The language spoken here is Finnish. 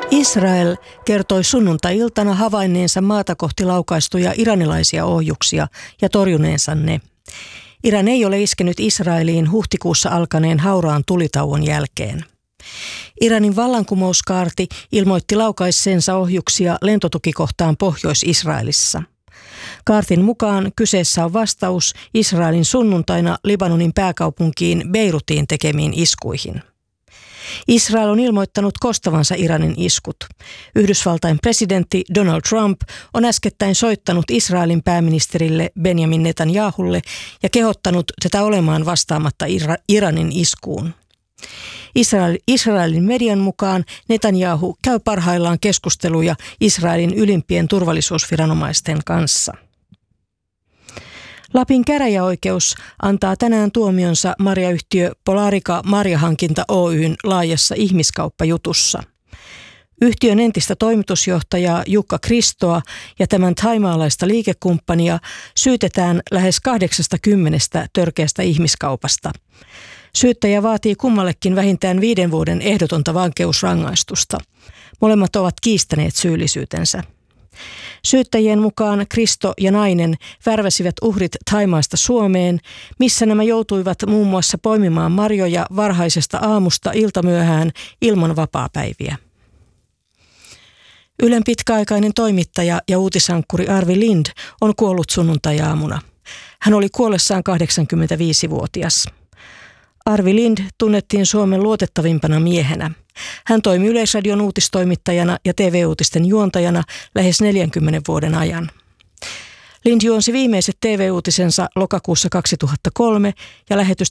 Israel kertoi sunnuntai-iltana havainneensa maata kohti laukaistuja iranilaisia ohjuksia ja torjuneensa ne. Iran ei ole iskenyt Israeliin huhtikuussa alkaneen hauraan tulitauon jälkeen. Iranin vallankumouskaarti ilmoitti laukaisseensa ohjuksia lentotukikohtaan Pohjois-Israelissa. Kaartin mukaan kyseessä on vastaus Israelin sunnuntaina Libanonin pääkaupunkiin Beirutiin tekemiin iskuihin. Israel on ilmoittanut kostavansa Iranin iskut. Yhdysvaltain presidentti Donald Trump on äskettäin soittanut Israelin pääministerille Benjamin Netanyahulle ja kehottanut tätä olemaan vastaamatta Iranin iskuun. Israelin median mukaan Netanyahu käy parhaillaan keskusteluja Israelin ylimpien turvallisuusviranomaisten kanssa. Lapin käräjäoikeus antaa tänään tuomionsa marjayhtiö Polarica Marjahankinta Oyn laajassa ihmiskauppajutussa. Yhtiön entistä toimitusjohtajaa Jukka Kristoa ja tämän thaimaalaista liikekumppania syytetään lähes 80 törkeästä ihmiskaupasta. Syyttäjä vaatii kummallekin vähintään 5 vuoden ehdotonta vankeusrangaistusta. Molemmat ovat kiistäneet syyllisyytensä. Syyttäjien mukaan Kristo ja nainen värväsivät uhrit Thaimaasta Suomeen, missä nämä joutuivat muun muassa poimimaan marjoja varhaisesta aamusta iltamyöhään ilman vapaapäiviä. Ylen pitkäaikainen toimittaja ja uutisankkuri Arvi Lind on kuollut sunnuntai-aamuna. Hän oli kuollessaan 85-vuotias. Arvi Lind tunnettiin Suomen luotettavimpana miehenä. Hän toimi Yleisradion uutistoimittajana ja TV-uutisten juontajana lähes 40 vuoden ajan. Lind juonsi viimeiset TV-uutisensa lokakuussa 2003 ja lähetys